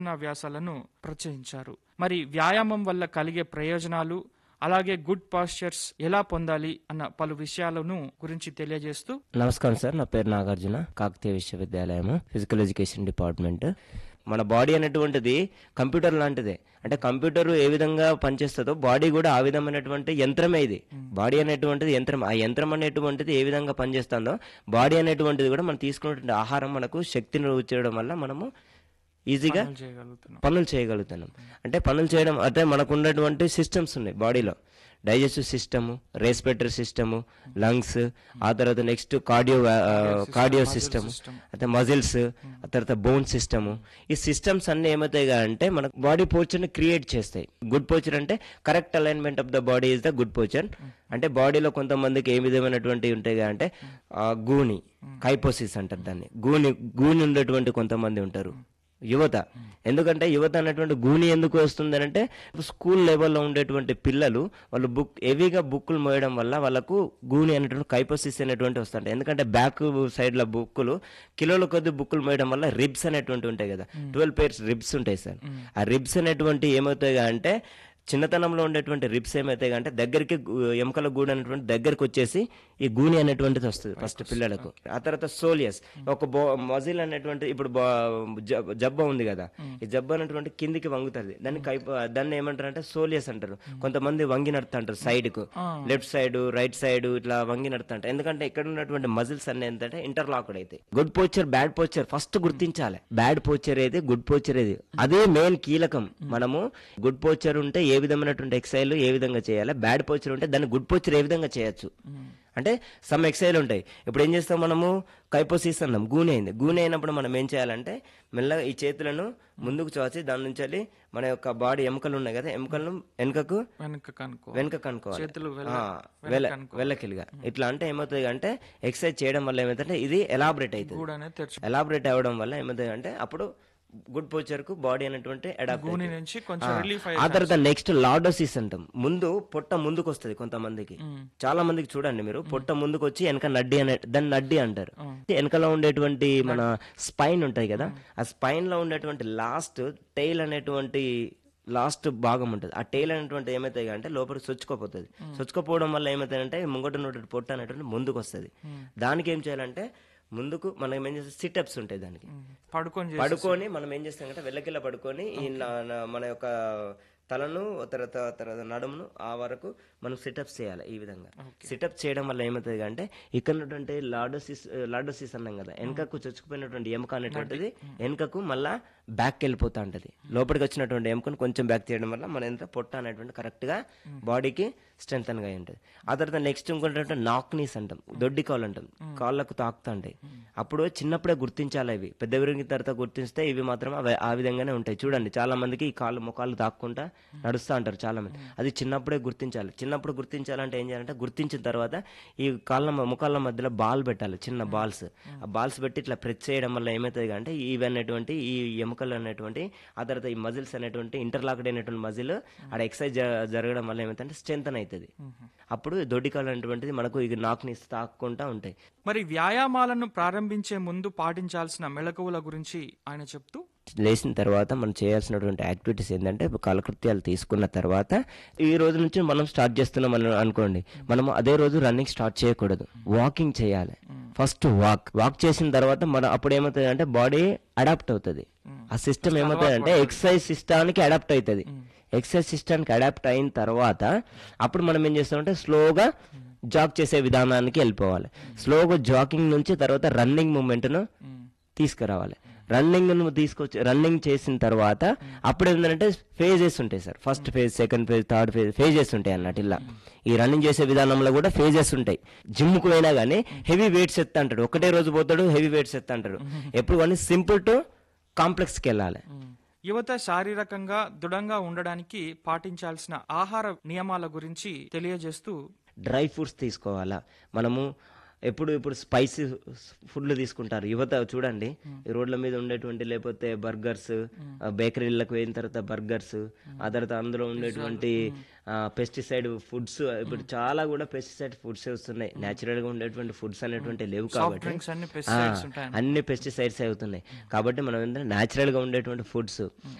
వ్యాసాలను ప్రోత్సహించారు. మరి వ్యాయామం వల్ల కలిగే ప్రయోజనాలు, అలాగే గుడ్ పాస్చర్స్ ఎలా పొందాలి అన్న పలు విషయాలను గురించి తెలియజేస్తూ, నమస్కారం సార్, నా పేరు నాగార్జున, కాకతీయ విశ్వవిద్యాలయం ఫిజికల్ ఎడ్యుకేషన్ డిపార్ట్మెంట్. మన బాడీ అనేటువంటిది కంప్యూటర్ లాంటిదే. అంటే కంప్యూటర్ ఏ విధంగా పనిచేస్తుందో బాడీ కూడా ఆ విధమైనటువంటి యంత్రమే. ఇది బాడీ అనేటువంటిది యంత్రం. ఆ యంత్రం అనేటువంటిది ఏ విధంగా పనిచేస్తుందో బాడీ అనేటువంటిది కూడా మనం తీసుకున్నటువంటి ఆహారం మనకు శక్తిని ఇచ్చడం వల్ల మనము ఈజీగా పనులు చేయగలుగుతున్నాం. అంటే పనులు చేయడం అంటే మనకు ఉన్నటువంటి సిస్టమ్స్ ఉన్నాయి బాడీలో. Digestive system, respiratory system, lungs, ఆ తర్వాత నెక్స్ట్ కార్డియో సిస్టమ్, అయితే మజిల్స్, ఆ తర్వాత బోన్ సిస్టము. ఈ సిస్టమ్స్ అన్ని ఏమవుతాయి అంటే మనకు బాడీ పోర్చర్ని క్రియేట్ చేస్తాయి. గుడ్ పోర్చర్ అంటే correct alignment of the body is the good పోర్చర్. అంటే బాడీలో కొంతమందికి ఏ విధమైనటువంటి ఉంటాయి అంటే గూని, కైపోసిస్ అంటారు దాన్ని. గూని ఉండేటువంటి కొంతమంది ఉంటారు యువత. ఎందుకంటే యువత అనేటువంటి గూని ఎందుకు వస్తుంది అంటే స్కూల్ లెవెల్లో ఉండేటువంటి పిల్లలు వాళ్ళు హెవీగా బుక్కులు మోయడం వల్ల వాళ్ళకు గూని అనేటువంటి కైపోసిస్ అనేటువంటి వస్తుంటాయి. ఎందుకంటే బ్యాక్ సైడ్లో బుక్కులు కిలోల కొద్ది బుక్కులు మోయడం వల్ల రిబ్స్ అనేటువంటి ఉంటాయి కదా, 12 pairs రిబ్స్ ఉంటాయి సార్. ఆ రిబ్స్ అనేటువంటి ఏమవుతాయి అంటే చిన్నతనంలో ఉండేటువంటి రిబ్స్ ఏమవుతాయి అంటే దగ్గరికి ఎముకల గూడు అనేటువంటి దగ్గరికి వచ్చేసి ఈ గూని అనేటువంటిది వస్తుంది ఫస్ట్ పిల్లలకు. ఆ తర్వాత సోలియస్, ఒక మజిల్ అనేటువంటి ఇప్పుడు జబ్బ ఉంది కదా, ఈ జబ్బ అనేటువంటి కిందికి వంగుతుంది. దాన్ని ఏమంటారు అంటే సోలియస్ అంటారు. కొంతమంది వంగి నడుతుంటారు సైడ్ కు, లెఫ్ట్ సైడ్, రైట్ సైడ్ ఇట్లా వంగి నడుతుంటారు. ఎందుకంటే ఇక్కడ ఉన్నటువంటి మజిల్స్ అన్ని ఏంటంటే ఇంటర్లాక్డ్ అయితే. Good posture, bad posture first గుర్తించాలి. బ్యాడ్ పోస్చర్ ఏది, గుడ్ పోస్చర్ ఏది, అదే మెయిన్ కీలకం. మనము గుడ్ పోస్చర్ ఉంటే ఏ విధమైనటువంటి ఎక్సర్సైజ్ ఏ విధంగా చేయాలి, బ్యాడ్ పోస్చర్ ఉంటే దాన్ని గుడ్ పోస్చర్ ఏ విధంగా చేయొచ్చు. అంటే సమ్ ఎక్సర్సైజ్ ఉంటాయి. ఇప్పుడు ఏం చేస్తాం మనము, కైపోసిస్ అన్నాం, గూనె అయింది. గూనె అయినప్పుడు మనం ఏం చేయాలంటే మెల్లగా ఈ చేతులను ముందుకు చాచి దాని నుంచి మన యొక్క బాడీ ఎముకలు ఉన్నాయి కదా, ఎముకలను వెనక కనుక్కోవాలి, వెళ్ళకిలిగా ఇట్లా. అంటే ఏమవుతుంది అంటే ఎక్సర్సైజ్ చేయడం వల్ల ఏమవుతుందంటే ఇది ఎలాబరేట్ అవుతుంది. ఎలాబరేట్ అవ్వడం వల్ల ఏమవుతుంది అంటే అప్పుడు గుడ్ పోస్చర్ కు బాడీ అనేటువంటి ఆ తర్వాత నెక్స్ట్ లార్డోసిస్ అంటాం. ముందు పొట్ట ముందుకు వస్తుంది కొంతమందికి, చాలా మందికి చూడండి మీరు, పొట్ట ముందుకు వచ్చి వెనక నడ్డి దాన్ని నడ్డి అంటారు. వెనకలో ఉండేటువంటి మన స్పైన్ ఉంటాయి కదా, ఆ స్పైన్ లో ఉండేటువంటి లాస్ట్ టైల్ అనేటువంటి లాస్ట్ భాగం ఉంటుంది. ఆ టైల్ అనేటువంటి ఏమవుతాయి అంటే లోపలికి సొచ్చుకోపోతుంది. సొచ్చుకోపోవడం వల్ల ఏమవుతాయంటే ముంగట ఉన్నటువంటి పొట్ట అనేటువంటి ముందుకు వస్తుంది. దానికి ఏం చేయాలంటే ముందుకు మనం ఏం చేస్తాం, సిటప్స్ ఉంటాయి. దానికి పడుకొని మనం ఏం చేస్తామంటే వెళ్ళకిల్ల పడుకొని ఈ మన యొక్క తలను తర్వాత నడుమును ఆ వరకు మనం సిటప్స్ చేయాలి. ఈ విధంగా సిటప్ చేయడం వల్ల ఏమవుతుంది అంటే ఇక్కడ ఉన్నటువంటి లార్డోసిస్ అన్నాం కదా, వెనకకు చొచ్చుకుపోయినటువంటి ఎముక అనేటువంటిది వెనకకు మళ్ళా బ్యాక్ వెళ్ళిపోతా ఉంటది. లోపలికి వచ్చినటువంటి ఎముకను కొంచెం బ్యాక్ చేయడం వల్ల మన ఎంత పొట్ట అనేటువంటి కరెక్ట్ గా బాడీకి స్ట్రెంగ్ గా ఉంటుంది. ఆ తర్వాత నెక్స్ట్ ఇంకొంటే నాక్ నీస్ అంటాం, దొడ్డి కాళ్ళు అంటాం, కాళ్ళకు తాకుతా ఉంటాయి. అప్పుడు చిన్నప్పుడే గుర్తించాలి. ఇవి పెద్ద పెరిగిన తర్వాత గుర్తిస్తే ఇవి మాత్రం ఆ విధంగానే ఉంటాయి. చూడండి చాలా మందికి ఈ ముఖాలు తాక్కుంటా నడుస్తూ ఉంటారు చాలా మంది. అది చిన్నప్పుడే గుర్తించాలి. చిన్నప్పుడు గుర్తించాలంటే ఏం చేయాలంటే గుర్తించిన తర్వాత ఈ ముఖాల మధ్యలో బాల్ పెట్టాలి, చిన్న బాల్స్. ఆ బాల్స్ పెట్టి ఇట్లా ప్రెస్ చేయడం వల్ల ఏమవుతుంది అంటే ఇవన్నటువంటి ఈ ఎముకలు అనేటువంటి ఆ తర్వాత ఈ మజిల్స్ అనేటువంటి ఇంటర్లాక్డ్ అయినటువంటి మజిల్ ఆడ ఎక్సర్సైజ్ జరగడం వల్ల ఏమైతే స్ట్రెంథన్ అవుతుంది. అప్పుడు దొడ్డికాలు అనేటువంటిది మనకు ఇక నాకుని తాక్కుంటా ఉంటాయి. మరి వ్యాయామాలను ప్రారంభించే ముందు పాటించాల్సిన మెళకువల గురించి ఆయన చెప్తూ, లేచిన తర్వాత మనం చేయాల్సినటువంటి యాక్టివిటీస్ ఏంటంటే కాలకృత్యాలు తీసుకున్న తర్వాత ఈ రోజు నుంచి మనం స్టార్ట్ చేస్తున్నాం అనుకోండి, మనం అదే రోజు రన్నింగ్ స్టార్ట్ చేయకూడదు, వాకింగ్ చేయాలి. ఫస్ట్ వాక్ చేసిన తర్వాత మన అప్పుడు ఏమవుతుంది అంటే బాడీ అడాప్ట్ అవుతుంది. ఆ సిస్టమ్ ఏమవుతుంది అంటే ఎక్సర్సైజ్ సిస్టానికి అడాప్ట్ అవుతుంది. ఎక్సర్సైజ్ సిస్టానికి అడాప్ట్ అయిన తర్వాత అప్పుడు మనం ఏం చేస్తామంటే స్లోగా జాగ్ చేసే విధానానికి వెళ్ళిపోవాలి. స్లోగా జాగింగ్ నుంచి తర్వాత రన్నింగ్ మూమెంట్ను తీసుకురావాలి. రన్నింగ్ చేసిన తర్వాత అప్పుడు ఏంటంటే ఫేజెస్ ఉంటాయి sir. First phase, second phase, third phases ఉంటాయి అన్నట్టు. ఇలా ఈ రన్నింగ్ చేసే విధానంలో కూడా ఫేజెస్ ఉంటాయి. జిమ్కు పోయినా కానీ హెవీ వెయిట్స్ ఎత్తా అంటాడు, ఒకటే రోజు పోతాడు హెవీ వెయిట్స్ ఎత్తా అంటాడు. ఎప్పుడు కానీ సింపుల్ టు కాంప్లెక్స్కి వెళ్ళాలి. యువత శారీరకంగా దృఢంగా ఉండడానికి పాటించాల్సిన ఆహార నియమాల గురించి తెలియజేస్తూ, డ్రై ఫ్రూట్స్ తీసుకోవాలా, మనము ఇప్పుడు స్పైసీ ఫుడ్లు తీసుకుంటారు యువత. చూడండి ఈ రోడ్ల మీద ఉండేటువంటి, లేకపోతే బర్గర్స్, బేకరీలకు పోయిన తర్వాత బర్గర్స్, ఆ తర్వాత అందులో ఉండేటువంటి పెస్టిసైడ్ ఫుడ్స్. ఇప్పుడు చాలా కూడా పెస్టిసైడ్ ఫుడ్స్ వస్తున్నాయి. న్యాచురల్ గా ఉండేటువంటి ఫుడ్స్ అనేటువంటి లేవు కాబట్టి డ్రింక్స్ అన్ని పెస్టిసైడ్స్ ఉంటాయి. అన్ని పెస్టిసైడ్స్ అవుతున్నాయి. కాబట్టి మనం ఏంటంటే న్యాచురల్ గా ఉండేటువంటి ఫుడ్స్